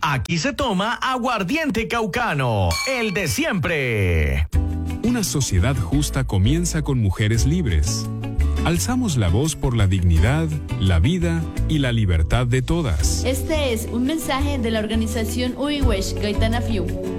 Aquí se toma aguardiente caucano, el de siempre. Una sociedad justa comienza con mujeres libres. Alzamos la voz por la dignidad, la vida y la libertad de todas. Este es un mensaje de la organización Uiwesh Gaitana Fiu.